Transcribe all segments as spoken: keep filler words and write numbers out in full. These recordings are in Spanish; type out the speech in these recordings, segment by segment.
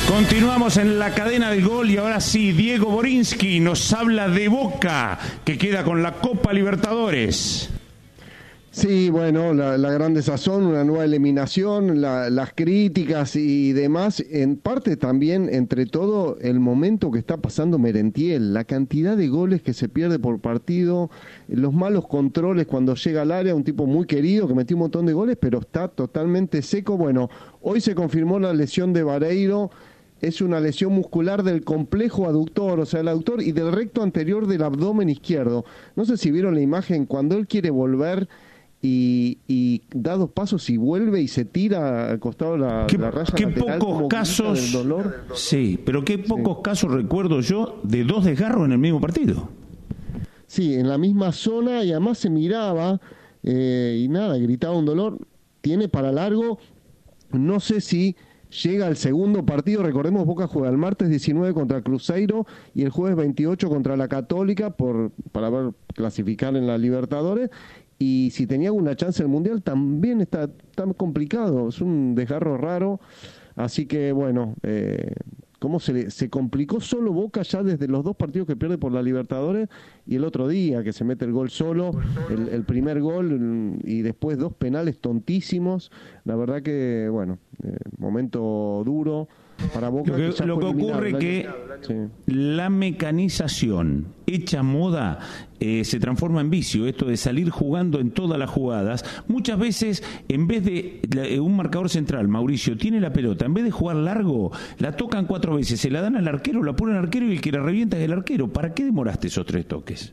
Continuamos en la cadena del gol y ahora sí, Diego Borinsky nos habla de Boca, que queda con la Copa Libertadores. Sí, bueno, la, la gran desazón, una nueva eliminación, la, las críticas y demás, en parte también, entre todo, el momento que está pasando Merentiel, la cantidad de goles que se pierde por partido, los malos controles cuando llega al área, un tipo muy querido que metió un montón de goles, pero está totalmente seco. Bueno, hoy se confirmó la lesión de Vareiro. Es una lesión muscular del complejo aductor, o sea, el aductor y del recto anterior del abdomen izquierdo. No sé si vieron la imagen, cuando él quiere volver y, y da dos pasos y vuelve y se tira al costado de la, ¿Qué, la raya qué lateral, pocos como casos, del dolor. Sí, pero qué pocos Sí. casos recuerdo yo de dos desgarros en el mismo partido. Sí, en la misma zona y además se miraba eh, y nada, gritaba un dolor. Tiene para largo, no sé si llega al segundo partido. Recordemos, Boca juega el martes diecinueve contra Cruzeiro y el jueves veintiocho contra la Católica por para ver clasificar en la Libertadores. Y si tenía alguna chance en el Mundial, también está tan complicado. Es un desgarro raro. Así que, bueno, eh, cómo se, le, se complicó solo Boca ya desde los dos partidos que pierde por la Libertadores y el otro día que se mete el gol solo, el, el primer gol y después dos penales tontísimos. La verdad que, bueno, eh, momento duro para Boca. Lo que, que, lo que ocurre que sí. la mecanización hecha moda eh, se transforma en vicio, esto de salir jugando en todas las jugadas. Muchas veces, en vez de eh, un marcador central, Mauricio, tiene la pelota, en vez de jugar largo, la tocan cuatro veces, se la dan al arquero, la ponen al arquero y el que la revienta es el arquero. ¿Para qué demoraste esos tres toques?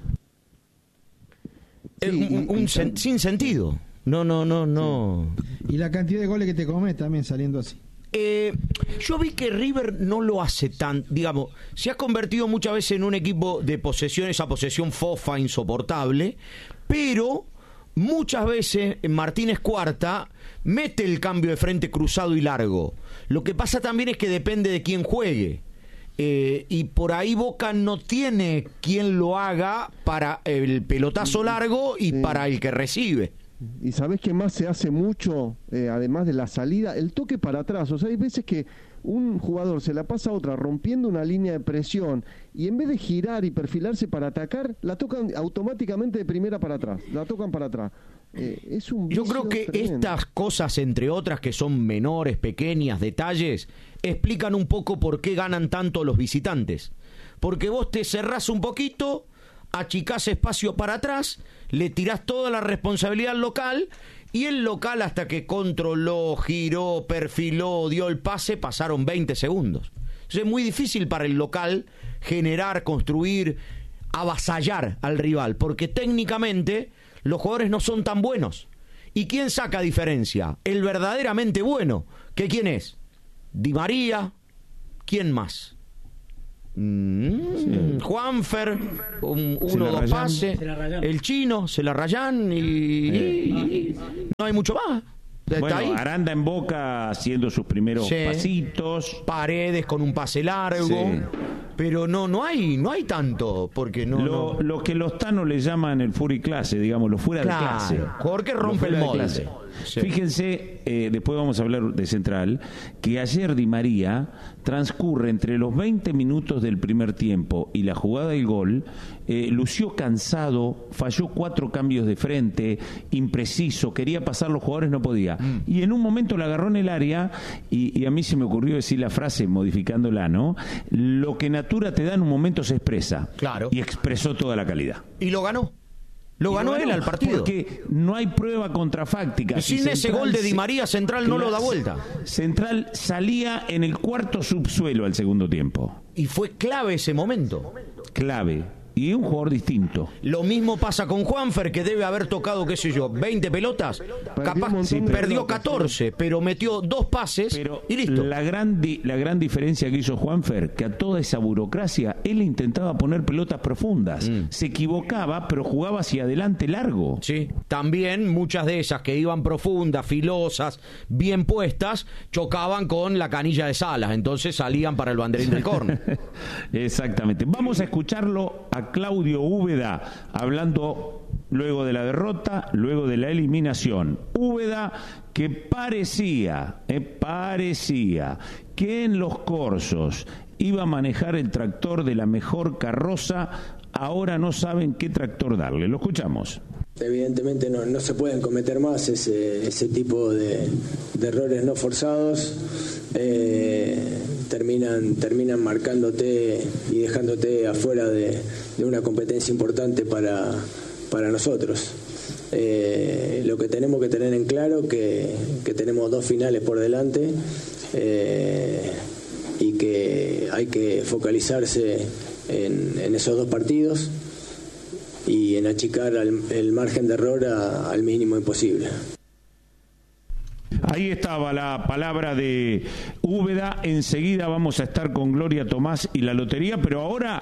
Sí, un, un, un sen, sin sentido. No, no, no, no. Sí. Y la cantidad de goles que te comes también saliendo así. Eh, yo vi que River no lo hace tan, digamos, se ha convertido muchas veces en un equipo de posesión, esa posesión fofa, insoportable, pero muchas veces Martínez Cuarta mete el cambio de frente cruzado y largo. Lo que pasa también es que depende de quién juegue. Eh, y por ahí Boca no tiene quien lo haga para el pelotazo largo y sí. para el que recibe. Y sabés que más se hace mucho, eh, además de la salida, el toque para atrás. O sea, hay veces que un jugador se la pasa a otra rompiendo una línea de presión y en vez de girar y perfilarse para atacar, la tocan automáticamente de primera para atrás, la tocan para atrás. Eh, es un Yo creo que tremendo. Estas cosas, entre otras que son menores, pequeñas, detalles, explican un poco por qué ganan tanto los visitantes. Porque vos te cerrás un poquito, achicás espacio para atrás, le tirás toda la responsabilidad al local y el local, hasta que controló, giró, perfiló, dio el pase, pasaron veinte segundos. Entonces es muy difícil para el local generar, construir, avasallar al rival, porque técnicamente los jugadores no son tan buenos. ¿Y quién saca diferencia? El verdaderamente bueno. ¿Que quién es? Di María. ¿Quién más? Mm, sí. Juanfer, un, uno o dos pases, el chino, se la rayan y, y, y no hay mucho más. Bueno, ahí. Aranda en Boca haciendo sus primeros sí. pasitos, Paredes con un pase largo, sí. pero no no hay no hay tanto, porque no lo, no... lo que los tanos le llaman el fuera y clase, digamos, lo fuera claro, de clase. Jorge rompe el molde. Sí. Fíjense, eh, después vamos a hablar de Central, que ayer Di María transcurre entre los veinte minutos del primer tiempo y la jugada del gol, eh, lució cansado, falló cuatro cambios de frente, impreciso, quería pasar los jugadores, no podía. Mm. Y en un momento la agarró en el área y, y a mí se me ocurrió decir la frase, modificándola, ¿no? Lo que Natura te da en un momento se expresa. Claro. Y expresó toda la calidad. Y lo ganó. Lo ganó, ganó él al partido. Porque no hay prueba contrafáctica. Sin si ese gol de Di María, Central no lo da vuelta. Central salía en el cuarto subsuelo al segundo tiempo. Y fue clave ese momento. Clave. Y un jugador distinto. Lo mismo pasa con Juanfer, que debe haber tocado, qué sé yo, veinte pelotas. Perdió Capaz sí, perdió catorce, pero metió dos pases pero y listo. La gran, di, la gran diferencia que hizo Juanfer, que a toda esa burocracia, él intentaba poner pelotas profundas. Mm. Se equivocaba, pero jugaba hacia adelante largo. Sí, también muchas de esas que iban profundas, filosas, bien puestas, chocaban con la canilla de Salas, entonces salían para el banderín del córner. Exactamente. Vamos a escucharlo a a Claudio Úbeda hablando luego de la derrota, luego de la eliminación. Úbeda que parecía, eh, parecía que en los corsos iba a manejar el tractor de la mejor carroza, ahora no saben qué tractor darle. Lo escuchamos. Evidentemente no, no se pueden cometer más ese, ese tipo de, de errores no forzados, eh, terminan, terminan marcándote y dejándote afuera de, de una competencia importante para, para nosotros. Eh, lo que tenemos que tener en claro que, que tenemos dos finales por delante, eh, y que hay que focalizarse en, en esos dos partidos y en achicar al, el margen de error a, al mínimo imposible. Ahí estaba la palabra de Úbeda. Enseguida vamos a estar con Gloria Tomás y la lotería, pero ahora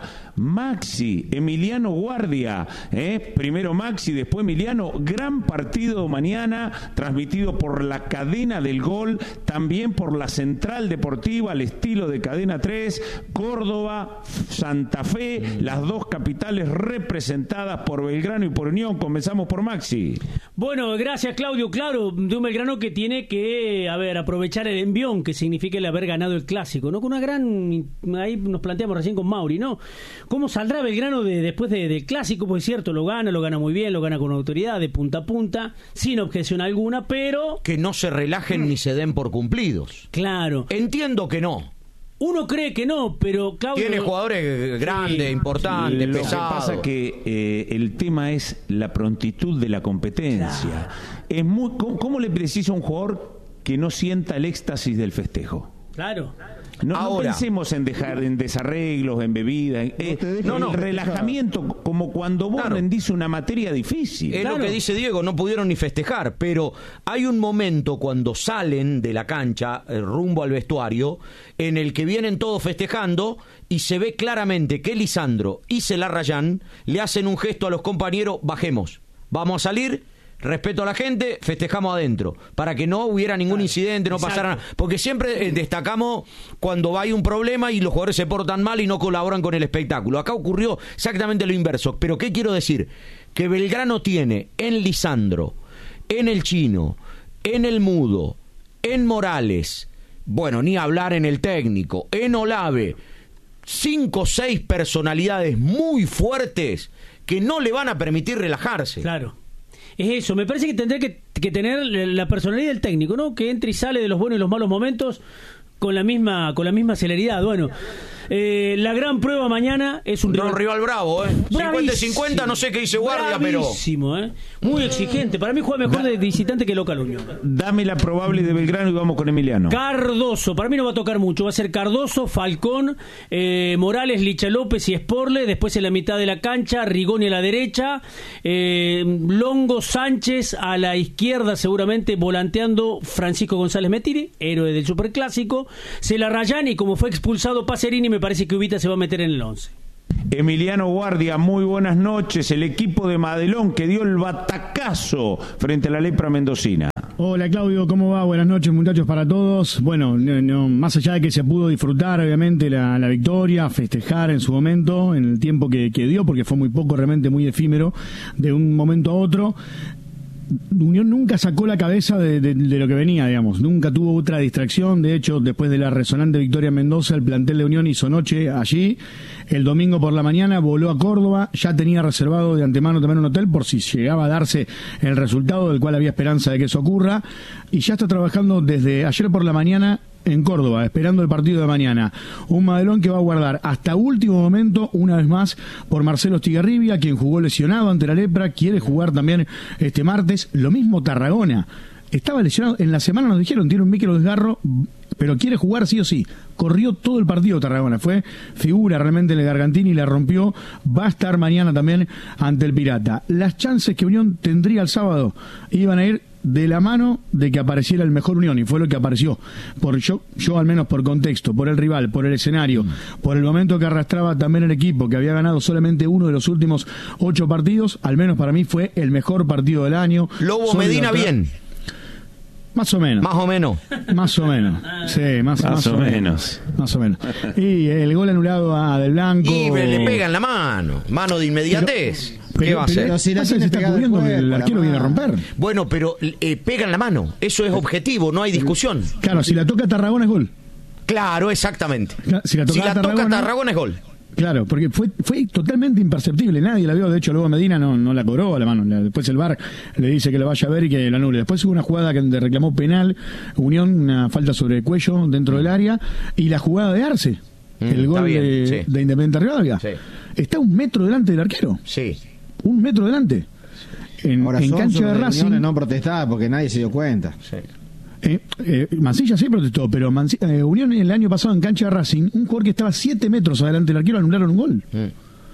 Maxi, Emiliano Guardia, ¿eh? Primero Maxi, después Emiliano. Gran partido mañana, transmitido por la cadena del Gol, también por la Central Deportiva, al estilo de Cadena tres, Córdoba, Santa Fe, las dos capitales representadas por Belgrano y por Unión. Comenzamos por Maxi. Bueno, gracias Claudio. Claro, de un Belgrano que tiene que, a ver, aprovechar el envión que significa el haber ganado el clásico, ¿no? Con una gran, ahí nos planteamos recién con Mauri, ¿no? ¿Cómo saldrá Belgrano de, después de, del clásico? Pues es cierto, lo gana, lo gana muy bien, lo gana con autoridad, de punta a punta, sin objeción alguna, pero... Que no se relajen ni se den por cumplidos. Claro. Entiendo que no. Uno cree que no, pero Claudio... Tiene jugadores grandes, sí, importantes, lo pesados. Lo que pasa que eh, el tema es la prontitud de la competencia. Claro. Es muy, ¿cómo, ¿Cómo le precisa a un jugador que no sienta el éxtasis del festejo? Claro. No, Ahora, no pensemos en dejar en desarreglos, en bebida, en, eh, no, no, el relajamiento, como cuando vos claro. rendís una materia difícil. Es claro. lo que dice Diego, no pudieron ni festejar, pero hay un momento cuando salen de la cancha eh, rumbo al vestuario, en el que vienen todos festejando y se ve claramente que Lisandro y Celarrayán le hacen un gesto a los compañeros: bajemos, vamos a salir. Respeto a la gente, festejamos adentro, para que no hubiera ningún incidente, no pasara nada. Porque siempre eh, destacamos cuando hay un problema y los jugadores se portan mal y no colaboran con el espectáculo. Acá ocurrió exactamente lo inverso. Pero ¿qué quiero decir? Que Belgrano tiene en Lisandro, en el Chino, en el Mudo, en Morales, bueno, ni hablar en el técnico, en Olave, cinco o seis personalidades muy fuertes que no le van a permitir relajarse. Claro. Es eso, me parece que tendría que, que tener la personalidad del técnico, ¿no? Que entre y sale de los buenos y los malos momentos con la misma con la misma celeridad. Bueno, eh, la gran prueba mañana es un no, rival, rival bravo, ¿eh? cincuenta cincuenta, no sé qué dice Guardia, bravísimo, pero... ¿eh? Muy exigente. Para mí juega mejor da, de visitante que local Unión. Dame la probable de Belgrano y vamos con Emiliano. Cardoso, para mí no va a tocar mucho. Va a ser Cardoso, Falcón, eh, Morales, Licha López y Sporle. Después en la mitad de la cancha, Rigoni a la derecha, eh, Longo, Sánchez a la izquierda, seguramente volanteando Francisco González Metiri, héroe del Superclásico. Celarrayán, y como fue expulsado Pacerini, me parece que Ubita se va a meter en el once. Emiliano Guardia, muy buenas noches. El equipo de Madelón que dio el batacazo frente a la Lepra mendocina. Hola Claudio, ¿cómo va? Buenas noches muchachos para todos. Bueno, no, no, más allá de que se pudo disfrutar obviamente la, la victoria, festejar en su momento, en el tiempo que, que dio, porque fue muy poco, realmente muy efímero, de un momento a otro, Unión nunca sacó la cabeza de, de, de lo que venía, digamos, nunca tuvo otra distracción. De hecho, después de la resonante victoria en Mendoza, el plantel de Unión hizo noche allí. El domingo por la mañana voló a Córdoba, ya tenía reservado de antemano también un hotel por si llegaba a darse el resultado del cual había esperanza de que eso ocurra, y ya está trabajando desde ayer por la mañana en Córdoba, esperando el partido de mañana. Un Madelón que va a guardar hasta último momento, una vez más, por Marcelo Estigarribia, quien jugó lesionado ante la Lepra, quiere jugar también este martes. Lo mismo Tarragona, estaba lesionado, en la semana nos dijeron, tiene un micro desgarro, pero quiere jugar sí o sí. Corrió todo el partido Tarragona, fue figura realmente en el Gargantini y la rompió. Va a estar mañana también ante el Pirata. Las chances que Unión tendría el sábado iban a ir de la mano de que apareciera el mejor Unión, y fue lo que apareció. Por yo, yo al menos por contexto, por el rival, por el escenario, mm. por el momento que arrastraba también el equipo, que había ganado solamente uno de los últimos ocho partidos, al menos para mí fue el mejor partido del año. Lobo Medina bien. Más o menos. Más o menos. Más o menos. Sí, más, más, más o, o menos. menos. Más o menos. Y el gol anulado a Del Blanco. Y le pega en la mano. Mano de inmediatez. Pero, ¿Qué va a hacer? Pero si la se tiene está pegada cubriendo, después, el por arquero la viene a mano. romper. Bueno, pero eh, pega en la mano. Eso es objetivo, no hay discusión. Claro, si la toca Tarragona es gol. Claro, exactamente. Si la toca, si la Tarragona, toca Tarragona es gol. Claro, porque fue fue totalmente imperceptible, nadie la vio, de hecho luego Medina no, no la cobró a la mano, después el V A R le dice que lo vaya a ver y que lo anule. Después hubo una jugada que reclamó penal, Unión, una falta sobre el cuello dentro del área, y la jugada de Arce, mm, el gol bien, de, sí. de Independiente Rivadavia, Sí. está un metro delante del arquero, Sí. un metro delante. En, Ahora en son cancha de sobre Racing, reuniones no protestadas porque nadie se dio cuenta. Sí. Eh, eh, Mansilla sí protestó, pero Mansi- eh, Unión el año pasado en cancha de Racing, un jugador que estaba siete metros adelante del arquero, anularon un gol. Mm.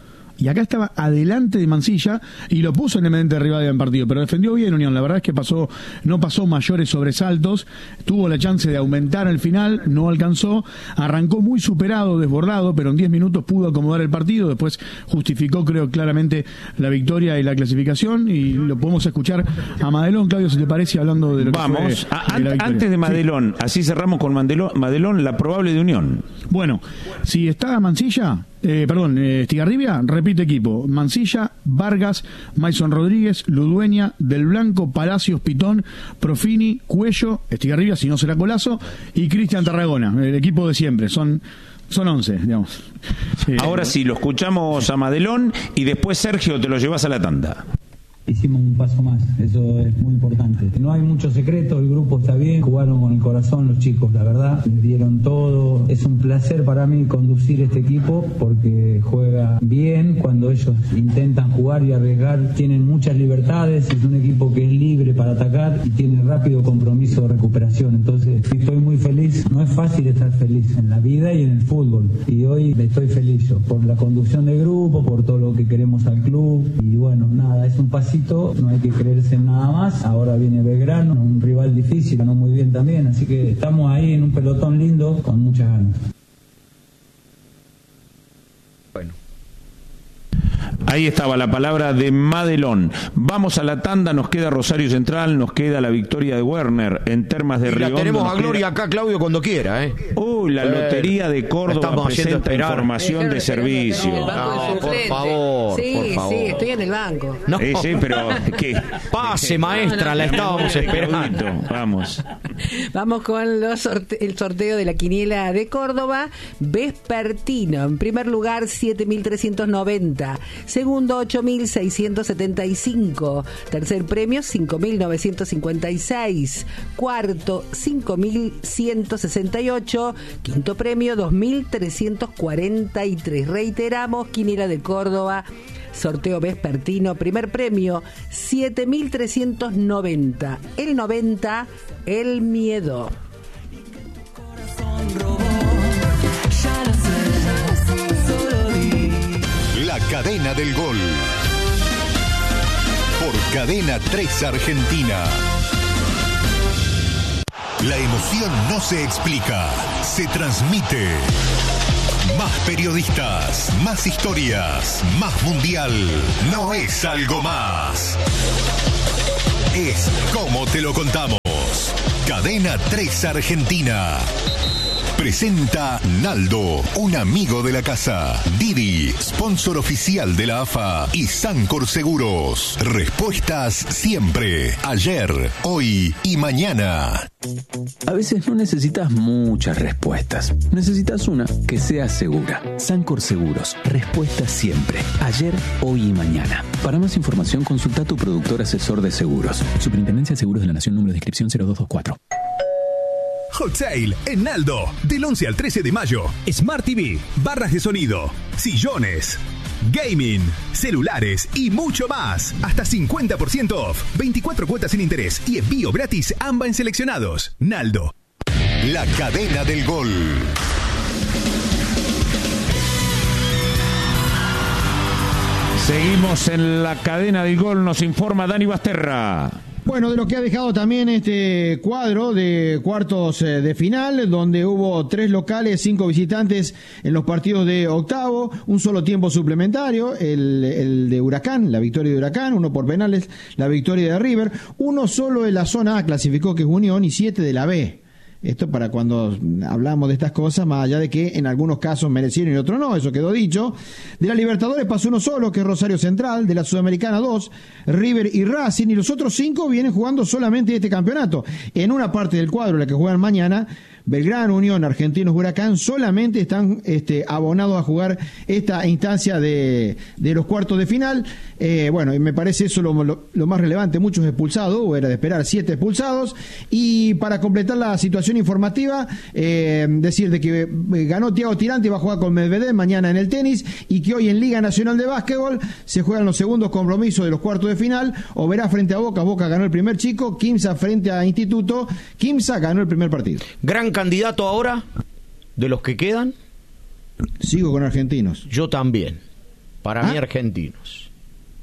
Y acá estaba adelante de Mansilla y lo puso en el Independiente Rivadavia en partido, pero defendió bien Unión. La verdad es que pasó, no pasó mayores sobresaltos, tuvo la chance de aumentar al final, no alcanzó, arrancó muy superado, desbordado, pero en diez minutos pudo acomodar el partido, después justificó creo claramente la victoria y la clasificación, y lo podemos escuchar a Madelón. Claudio, si te parece, hablando de lo que Vamos, fue, a- de la an- victoria. antes de Madelón, Sí. así cerramos con Madelón, Madelón, la probable de Unión. Bueno, si está Mansilla, eh, perdón, eh, Estigarribia, repite equipo: Mansilla, Vargas, Maison Rodríguez, Ludueña, Del Blanco, Palacios, Pitón, Profini, Cuello, Estigarribia, si no será Colazo, y Cristian Tarragona, el equipo de siempre. Son son once, digamos. Eh, Ahora sí, lo escuchamos a Madelón y después, Sergio, te lo llevas a la tanda. Hicimos un paso más, eso es muy importante. No hay mucho secreto, el grupo está bien, jugaron con el corazón los chicos, la verdad, les dieron todo. Es un placer para mí conducir este equipo porque juega bien cuando ellos intentan jugar y arriesgar, tienen muchas libertades, es un equipo que es libre para atacar y tiene rápido compromiso de recuperación. Entonces estoy muy feliz, no es fácil estar feliz en la vida y en el fútbol, y hoy estoy feliz yo por la conducción del grupo, por todo lo que queremos al club, y bueno, nada, es un pasito. No hay que creerse en nada más. Ahora viene Belgrano, un rival difícil, ganó muy bien también, así que estamos ahí en un pelotón lindo con muchas ganas. Bueno. Ahí estaba la palabra de Madelón. Vamos a la tanda, nos queda Rosario Central, nos queda la victoria de Werner en Termas de Y la Riondo. tenemos nos a Gloria queda... acá, Claudio, cuando quiera, ¿eh? Uy, la Eh, Lotería de Córdoba estamos haciendo presenta esperar. información de servicio. En el banco No, de por suplente. favor, sí, por favor. Sí, estoy en el banco. No. Eh, sí, pero ¿qué? Pase, maestra, la estábamos esperando. Vamos. Vamos con los sorte- el sorteo de la quiniela de Córdoba vespertino. En primer lugar, siete mil trescientos noventa. Segundo, ocho mil seiscientos setenta y cinco. Tercer premio, cinco mil novecientos cincuenta y seis. Cuarto, cinco mil ciento sesenta y ocho. Quinto premio, dos mil trescientos cuarenta y tres. Reiteramos, quiniela de Córdoba, sorteo vespertino. Primer premio, siete mil trescientos noventa. El noventa, el miedo. La cadena del gol. Por Cadena tres Argentina. La emoción no se explica, se transmite. Más periodistas, más historias, más mundial. No es algo más. Es como te lo contamos. Cadena tres Argentina. Presenta Naldo, un amigo de la casa. Didi, sponsor oficial de la A F A. Y Sancor Seguros. Respuestas siempre. Ayer, hoy y mañana. A veces no necesitas muchas respuestas. Necesitas una que sea segura. Sancor Seguros. Respuestas siempre. Ayer, hoy y mañana. Para más información, consulta a tu productor asesor de seguros. Superintendencia de Seguros de la Nación, número de inscripción cero dos dos cuatro. Hot Sale en Naldo, del once al trece de mayo. Smart T V, barras de sonido, sillones, gaming, celulares y mucho más. Hasta cincuenta por ciento off, veinticuatro cuotas sin interés y envío gratis AMBA en seleccionados. Naldo. La cadena del gol. Seguimos en la cadena del gol, nos informa Dani Basterra. Bueno, de lo que ha dejado también este cuadro de cuartos eh, de final, donde hubo tres locales, cinco visitantes en los partidos de octavo, un solo tiempo suplementario, el, el de Huracán, la victoria de Huracán, uno por penales, la victoria de River, uno solo en la zona A clasificó, que es Unión, y siete de la B. Esto para cuando hablamos de estas cosas, más allá de que en algunos casos merecieron y otros no, eso quedó dicho. De la Libertadores pasó uno solo, que es Rosario Central. De la Sudamericana dos, River y Racing. Y los otros cinco vienen jugando solamente este campeonato. En una parte del cuadro, la que juegan mañana, Belgrano, Unión, Argentinos, Huracán, solamente están este, abonados a jugar esta instancia de, de los cuartos de final. Eh, bueno, y me parece eso lo, lo, lo más relevante, muchos expulsados, o era de esperar siete expulsados. Y para completar la situación informativa, eh, decir de que ganó Thiago Tirante y va a jugar con Medvedev mañana en el tenis, y que hoy en Liga Nacional de Básquetbol se juegan los segundos compromisos de los cuartos de final. Oberá frente a Boca, Boca ganó el primer chico, Quimsa frente a Instituto, Quimsa ganó el primer partido. Gran candidato ahora de los que quedan. Sigo con Argentinos. Yo también. Para ¿Ah? mí Argentinos.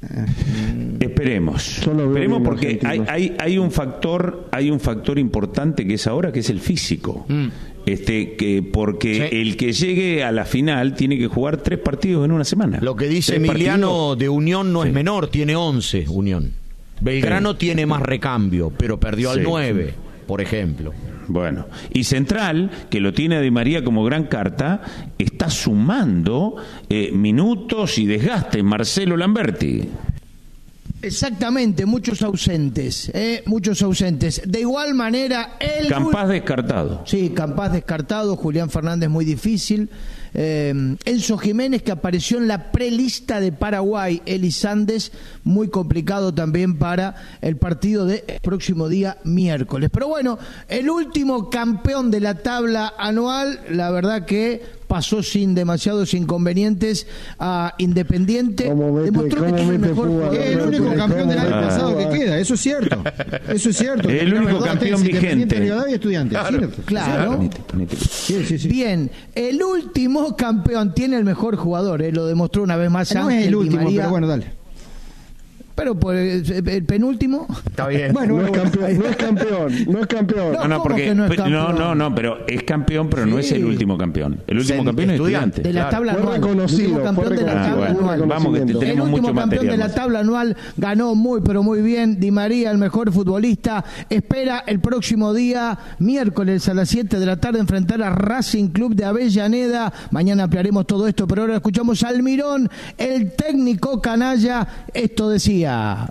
Esperemos, esperemos porque hay, hay, hay un factor, hay un factor importante que es ahora, que es el físico. Mm. Este, que porque sí. El que llegue a la final tiene que jugar tres partidos en una semana. Lo que dice tres Emiliano partidos. De Unión no sí. es menor, tiene once Unión. Belgrano sí. tiene más recambio, pero perdió sí. al nueve, por ejemplo. Bueno, y Central, que lo tiene a Di María como gran carta, está sumando eh, minutos y desgaste. Marcelo Lamberti. Exactamente, muchos ausentes, eh, muchos ausentes. De igual manera, el Campaz descartado. Sí, Campaz descartado, Julián Fernández muy difícil. Eh, Enzo Jiménez, que apareció en la prelista de Paraguay, Eli Sandes, muy complicado también para el partido del próximo día miércoles. Pero bueno, el último campeón de la tabla anual, la verdad que pasó sin demasiados inconvenientes a Independiente. Mete, demostró que tiene el mejor jugador. Es el único campeón del año ah, pasado que queda, eso es cierto. Eso es cierto. El único campeón vigente. Rivadavia y Estudiantes. Claro. claro. Ponete, ponete. Sí, sí, sí. Bien, el último campeón tiene el mejor jugador, eh, lo demostró una vez más. No Ángel es el último, Di María. Pero bueno, dale. Pero por el, el penúltimo está bien. Bueno, no es campeón, no es campeón, no es campeón. No, no, porque no, es no, no, no, pero es campeón, pero sí. no es el último campeón. El último Sen, campeón es Estudiante. De la tabla claro. anual. Reconocido, el último campeón de la tabla ah, bueno. anual. Vamos que tenemos el último mucho campeón de la más. tabla anual ganó muy pero muy bien. Di María, el mejor futbolista, espera el próximo día miércoles a las siete de la tarde enfrentar a Racing Club de Avellaneda. Mañana ampliaremos todo esto, pero ahora escuchamos a Almirón, el técnico canalla. Esto decía.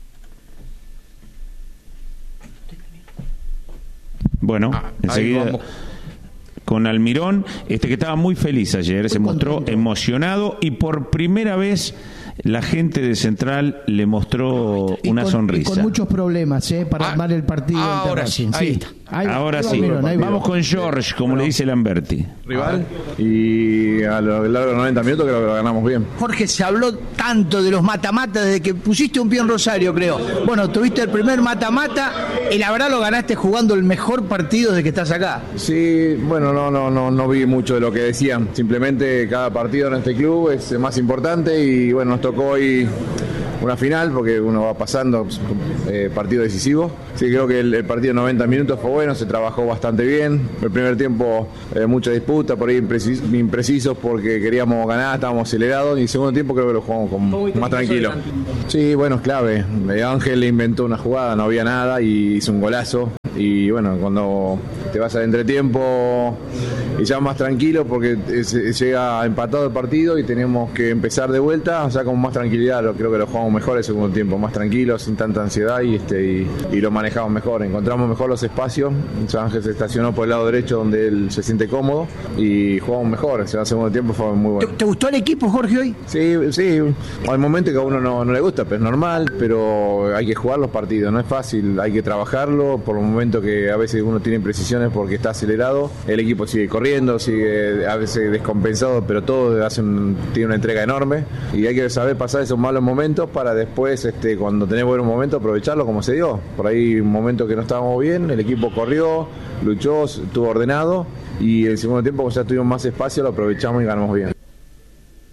Bueno, ah, enseguida con Almirón, este que estaba muy feliz ayer, muy se mostró contento. Emocionado, y por primera vez la gente de Central le mostró y una con, sonrisa. Y con muchos problemas eh, para ah, armar el partido. Ahora sí, ahí está. Ahí, ahora sí, Almirón, vamos con George, como bueno. le dice Lamberti. Rival, y a lo largo de los noventa minutos creo que lo ganamos bien. Jorge, se habló tanto de los mata-mata desde que pusiste un pie en Rosario, creo. Bueno, tuviste el primer mata-mata y la verdad lo ganaste jugando el mejor partido desde que estás acá. Sí, bueno, no, no, no, no vi mucho de lo que decían. Simplemente cada partido en este club es más importante y bueno, nos tocó hoy una final porque uno va pasando eh, partido decisivo. Sí, creo que el, el partido de noventa minutos fue bueno, se trabajó bastante bien. El primer tiempo eh, mucha disputa, por ahí imprecis, imprecisos porque queríamos ganar, estábamos acelerados, y el segundo tiempo creo que lo jugamos con, más tranquilo. Sí, bueno, es clave. Ángel le inventó una jugada, no había nada y hizo un golazo. Y bueno, cuando te vas al entretiempo y ya más tranquilo porque llega empatado el partido y tenemos que empezar de vuelta, o sea, con más tranquilidad. Creo que lo jugamos mejor el segundo tiempo, más tranquilo, sin tanta ansiedad y, este, y, y lo manejamos mejor, encontramos mejor los espacios. O sea, Ángel se estacionó por el lado derecho donde él se siente cómodo y jugamos mejor. O sea, el segundo tiempo fue muy bueno. ¿Te, ¿Te gustó el equipo, Jorge, hoy? Sí, sí. Hay momentos que a uno no, no le gusta, pero es normal, pero hay que jugar los partidos, no es fácil, hay que trabajarlo. Por los momentos que a veces uno tiene imprecisiones porque está acelerado, el equipo sigue corriendo, sigue a veces descompensado, pero todo hace un, tiene una entrega enorme y hay que saber pasar esos malos momentos para después, este, cuando tenés buenos momentos, aprovecharlo como se dio. Por ahí un momento que no estábamos bien, el equipo corrió, luchó, estuvo ordenado y el segundo tiempo, como ya tuvimos más espacio, lo aprovechamos y ganamos bien.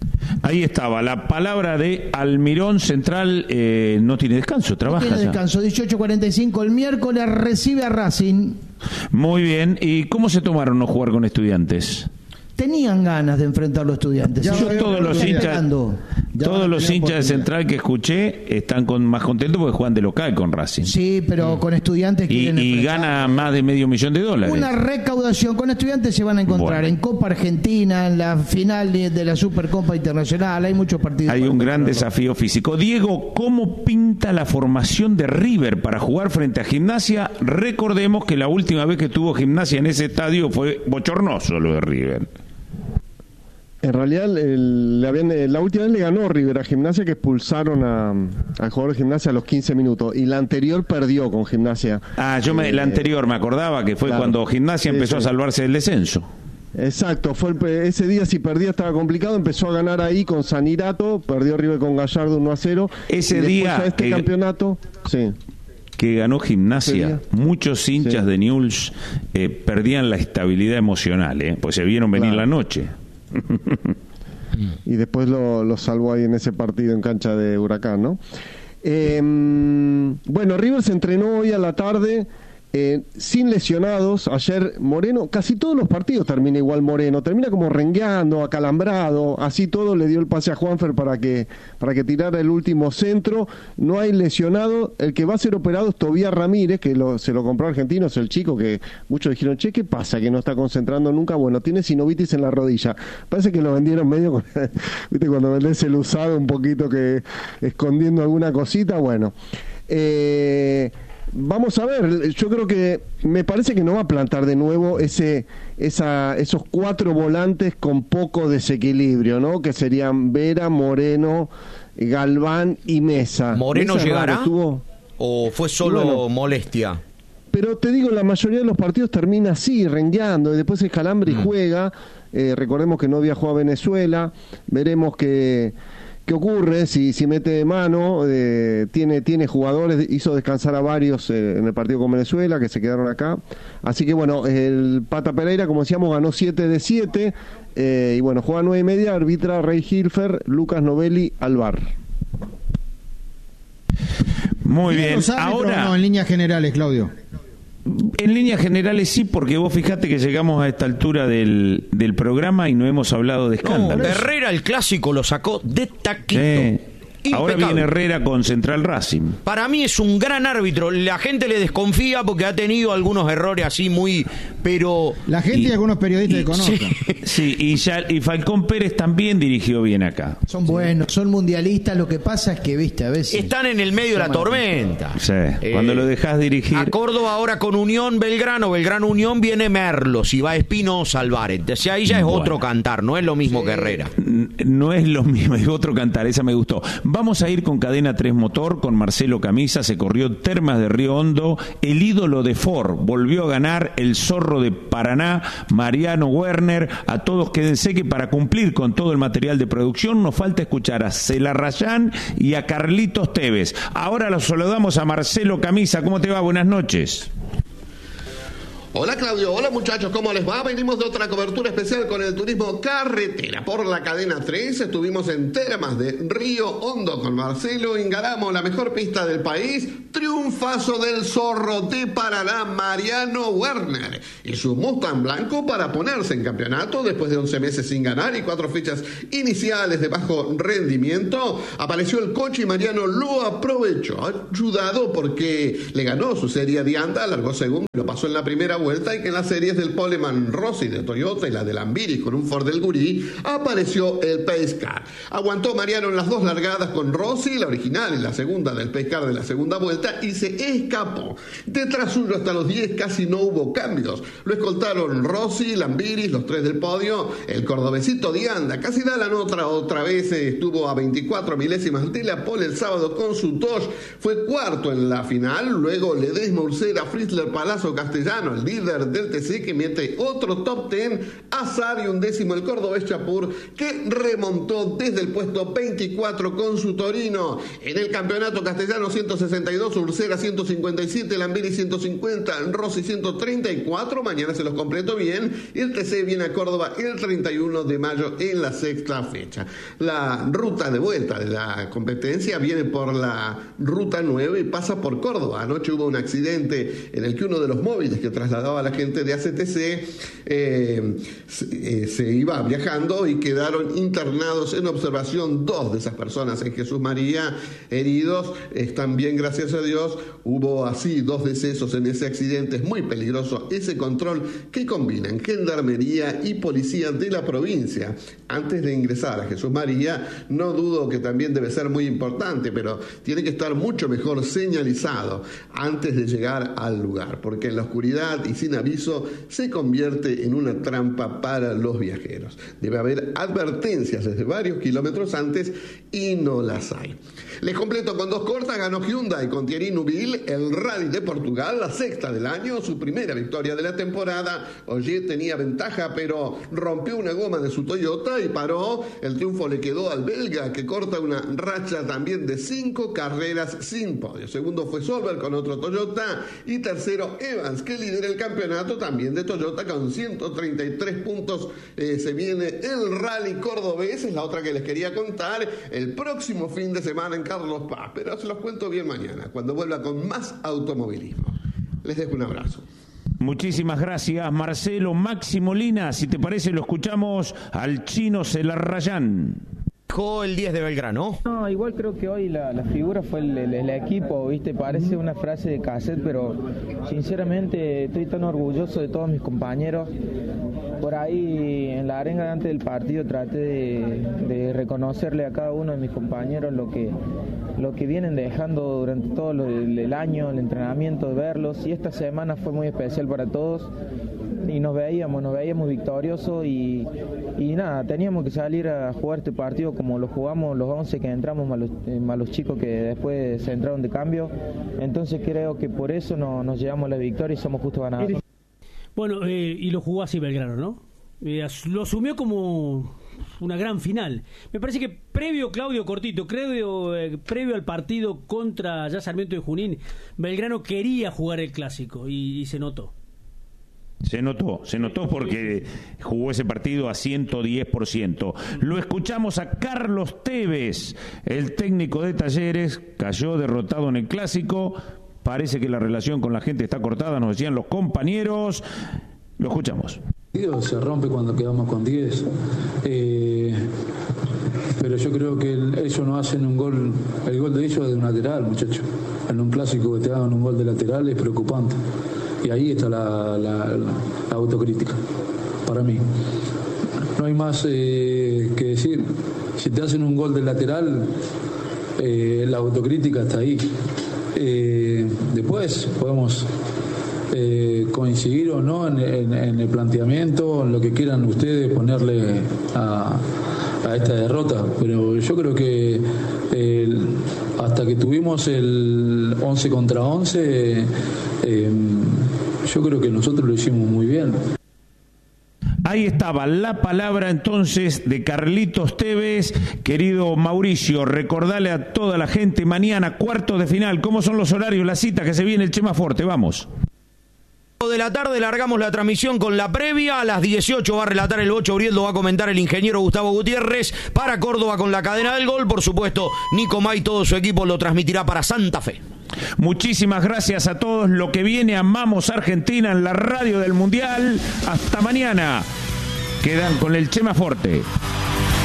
Ahí estaba, la palabra de Almirón. Central eh, no tiene descanso, trabaja no tiene ya. descanso, dieciocho cuarenta y cinco el miércoles, recibe a Racing. Muy bien, ¿y cómo se tomaron no jugar con Estudiantes? Tenían ganas de enfrentar a los Estudiantes. Yo Yo todos los hinchas, esperando. todos los hinchas de Central que escuché están con, más contentos porque juegan de local con Racing. Sí, pero con Estudiantes Y, quieren y enfrentar. gana más de medio millón de dólares. Una recaudación con Estudiantes se van a encontrar Bueno. en Copa Argentina, en la final de, de la Supercopa Internacional. Hay muchos partidos. Hay para un gran encontrar. desafío físico. Diego, ¿cómo pinta la formación de River para jugar frente a Gimnasia? Recordemos que la última vez que tuvo Gimnasia en ese estadio fue bochornoso lo de River. En realidad, el- le habían- la última vez le ganó River a Gimnasia, que expulsaron a, al jugador de Gimnasia a los quince minutos. Y la anterior perdió con Gimnasia. Ah, yo me, la Eh, anterior me acordaba que fue claro. cuando Gimnasia Sí, empezó sí. a salvarse del descenso. Exacto, fue el pe- ese día si perdía estaba complicado, empezó a ganar ahí con Sanirato, perdió River con Gallardo uno a cero. Ese y después día, a este eh, campeonato, sí. Que ganó Gimnasia, Sí. muchos hinchas Sí. de Newell's eh, perdían la estabilidad emocional, ¿eh? Pues se vieron venir Claro. la noche. Y después lo, lo salvó ahí en ese partido en cancha de Huracán, ¿no? Eh, bueno, River se entrenó hoy a la tarde eh, sin lesionados. Ayer Moreno, casi todos los partidos termina igual Moreno, termina como rengueando, acalambrado, así todo le dio el pase a Juanfer para que, para que tirara el último centro. No hay lesionado, el que va a ser operado es Tobías Ramírez, que lo, se lo compró Argentinos, el chico que muchos dijeron, che, ¿qué pasa? Que no está concentrando nunca. Bueno, tiene sinovitis en la rodilla. Parece que lo vendieron medio, con, viste, cuando vendés el usado un poquito que escondiendo alguna cosita, bueno. Eh... Vamos a ver, yo creo que me parece que no va a plantar de nuevo ese, esa, esos cuatro volantes con poco desequilibrio, ¿no? Que serían Vera, Moreno, Galván y Mesa. ¿Moreno Mesa llegará? raro, tuvo- ¿O fue solo Y bueno, molestia? Pero te digo, la mayoría de los partidos termina así, rengueando, y después el calambre y juega. Eh, recordemos que no viajó a Venezuela, veremos que... ¿Qué ocurre si, si mete de mano? Eh, tiene, tiene jugadores, hizo descansar a varios eh, en el partido con Venezuela, que se quedaron acá. Así que bueno, el Pata Pereira, como decíamos, ganó siete de siete. Eh, y bueno, juega nueve y media, arbitra Rey Hilfer, Lucas Novelli, Alvar. Muy ¿Y bien, los árbitros ahora... no, en líneas generales, Claudio? En líneas generales sí, porque vos fijate que llegamos a esta altura del, del programa y no hemos hablado de No, escándalos. Herrera el clásico lo sacó de taquito. Sí. Ahora Impecable. viene Herrera con Central Racing. Para mí es un gran árbitro. La gente le desconfía porque ha tenido algunos errores así muy... Pero... La gente y, Y- algunos periodistas y- que conozcan. Sí, y, ya, y Falcón Pérez también dirigió bien acá. Son buenos, son mundialistas. Lo que pasa es que, viste, a veces. Están en el medio de la tormenta. Sí, Eh, cuando lo dejás dirigir... A Córdoba ahora con Unión Belgrano, Belgrano Unión viene Merlos y va Espinosa Álvarez. Entonces ahí ya es Bueno. otro cantar, no es lo mismo que Herrera. N- No es lo mismo, es otro cantar, esa me gustó. Vamos a ir con Cadena tres Motor, con Marcelo Camisa, se corrió Termas de Río Hondo, el ídolo de Ford, volvió a ganar el Zorro de Paraná, Mariano Werner. A todos quédense que para cumplir con todo el material de producción nos falta escuchar a Celarrayán y a Carlitos Tevez. Ahora los saludamos a Marcelo Camisa, ¿cómo te va? Buenas noches. Hola Claudio, hola muchachos, ¿cómo les va? Venimos de otra cobertura especial con el turismo carretera por la cadena tres. Estuvimos en Termas de Río Hondo con Marcelo Ingaramo, la mejor pista del país. Triunfazo del Zorro de Paraná, Mariano Werner, y su Mustang blanco para ponerse en campeonato después de once meses sin ganar y cuatro fechas iniciales de bajo rendimiento. Apareció el coche y Mariano lo aprovechó, ayudado porque le ganó su serie de anda, largó segundo, lo pasó en la primera vuelta, y que en las series del Poleman Rossi de Toyota y la del Ambiris con un Ford del Gurí apareció el Pace Car. Aguantó Mariano en las dos largadas con Rossi, la original y la segunda del Pace Car de la segunda vuelta, y se escapó. Detrás suyo hasta los diez casi no hubo cambios. Lo escoltaron Rossi, Lambiris, los tres del podio, el cordobesito Dianda, casi da la nota otra vez, estuvo a veinticuatro milésimas de la pole el sábado con su Dodge, fue cuarto en la final, luego Ledesma, Ursera, Fritzler, Palazzo, Castellano, el líder del T C, que mete otro top ten, Azar, y un décimo el cordobés Chapur, que remontó desde el puesto veinticuatro con su Torino. En el campeonato castellano, ciento sesenta y dos, Ursera ciento cincuenta y siete, Lambiri ciento cincuenta, Rossi ciento treinta y cuatro, mañana se los completo bien, y el T C viene a Córdoba el treinta y uno de mayo en la sexta fecha. La ruta de vuelta de la competencia viene por la ruta nueve y pasa por Córdoba. Anoche hubo un accidente en el que uno de los móviles que trasladaba a la gente de A C T C eh, se, eh, se iba viajando y quedaron internados en observación dos de esas personas en Jesús María, heridos, están bien, gracias a Dios. Hubo así dos decesos en ese accidente. Es muy peligroso ese control que combinan gendarmería y policía de la provincia antes de ingresar a Jesús María. No dudo que también debe ser muy importante, pero tiene que estar mucho mejor señalizado antes de llegar al lugar, porque en la oscuridad y sin aviso se convierte en una trampa para los viajeros. Debe haber advertencias desde varios kilómetros antes y no las hay. Les completo con dos cortas. Ganó Hyundai con Thierry Neuville el Rally de Portugal, la sexta del año, su primera victoria de la temporada. Ogier tenía ventaja, pero rompió una goma de su Toyota y paró. El triunfo le quedó al belga, que corta una racha también de cinco carreras sin podio. Segundo fue Solberg con otro Toyota, y tercero Evans, que lidera el campeonato también de Toyota con ciento treinta y tres puntos. Eh, se viene el Rally cordobés, es la otra que les quería contar, el próximo fin de semana en Carlos Paz, pero se los cuento bien mañana, cuando vuelva con más automovilismo. Les dejo un abrazo. Muchísimas gracias, Marcelo. Máximo Lina, si te parece, lo escuchamos al chino Celarrayán. Dejó el diez de Belgrano. No, igual creo que hoy la, la figura fue el, el, el equipo, ¿viste? Parece una frase de cassette, pero sinceramente estoy tan orgulloso de todos mis compañeros. Por ahí en la arenga antes del partido traté de, de reconocerle a cada uno de mis compañeros lo que, lo que vienen dejando durante todo el, el año, el entrenamiento, de verlos, y esta semana fue muy especial para todos. Y nos veíamos, nos veíamos victoriosos y, y nada, teníamos que salir a jugar este partido como lo jugamos los once que entramos, más los, más los chicos que después se entraron de cambio. Entonces creo que por eso no, nos llevamos la victoria y somos justos ganadores. Bueno, eh, y lo jugó así Belgrano, ¿no? Eh, lo asumió como una gran final. Me parece que previo, Claudio, cortito, previo, eh, previo al partido contra ya Sarmiento de Junín, Belgrano quería jugar el clásico y, y se notó. Se notó, se notó porque jugó ese partido a ciento diez por ciento. Lo escuchamos a Carlos Tevez, el técnico de Talleres, cayó derrotado en el clásico. Parece que la relación con la gente está cortada, nos decían los compañeros. Lo escuchamos. Se rompe cuando quedamos con diez. Eh, pero yo creo que el, ellos no hacen un gol, el gol de ellos es de un lateral, muchachos. En un clásico que te hagan un gol de lateral es preocupante. Y ahí está la, la, la autocrítica, para mí. No hay más eh, que decir. Si te hacen un gol de lateral, eh, la autocrítica está ahí. Eh, después podemos eh, coincidir o no en, en, en el planteamiento, en lo que quieran ustedes ponerle a, a esta derrota, pero yo creo que eh, hasta que tuvimos el once contra once, eh, yo creo que nosotros lo hicimos muy bien. Ahí estaba la palabra entonces de Carlitos Tevez. Querido Mauricio, recordale a toda la gente mañana, cuartos de final, ¿cómo son los horarios, la cita que se viene el Chema Forte? Vamos. De la tarde largamos la transmisión con la previa. A las dieciocho va a relatar el Bocho Uriel, lo va a comentar el ingeniero Gustavo Gutiérrez. Para Córdoba con la cadena del gol, por supuesto, Nico May, todo su equipo lo transmitirá para Santa Fe. Muchísimas gracias a todos. Lo que viene, amamos Argentina en la radio del Mundial. Hasta mañana. Quedan con el Chema Forte.